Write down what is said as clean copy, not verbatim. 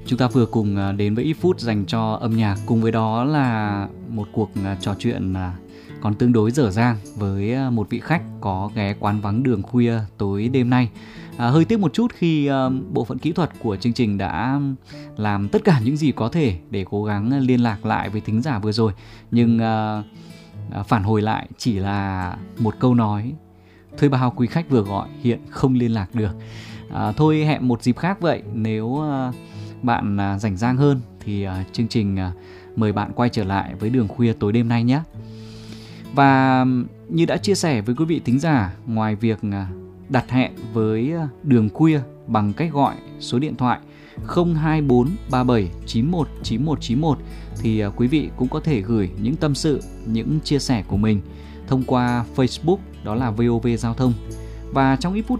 Chúng ta vừa cùng đến với ít phút dành cho âm nhạc. Cùng với đó là một cuộc trò chuyện còn tương đối dở dang với một vị khách có ghé quán vắng đường khuya tối đêm nay. Hơi tiếc một chút khi bộ phận kỹ thuật của chương trình đã làm tất cả những gì có thể để cố gắng liên lạc lại với thính giả vừa rồi. Nhưng phản hồi lại chỉ là một câu nói: thuê bao quý khách vừa gọi hiện không liên lạc được. Thôi hẹn một dịp khác vậy. Nếu bạn rảnh rang hơn thì chương trình mời bạn quay trở lại với đường khuya tối đêm nay nhé. Và như đã chia sẻ với quý vị thính giả, ngoài việc đặt hẹn với đường khuya bằng cách gọi số điện thoại 02437919191 thì quý vị cũng có thể gửi những tâm sự, những chia sẻ của mình thông qua Facebook, đó là VOV Giao thông. Và trong ít phút